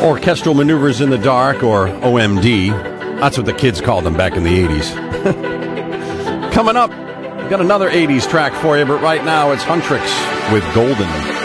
Orchestral Maneuvers in the Dark, or OMD. That's what the kids called them back in the 80s. Coming up, got another 80s track for you, but right now it's Huntrix with Golden.